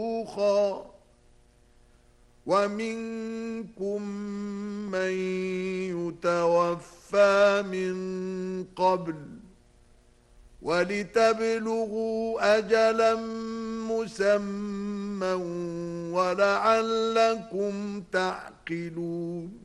ومنكم من يتوفى من قبل ولتبلغوا أجلا مسمى ولعلكم تعقلون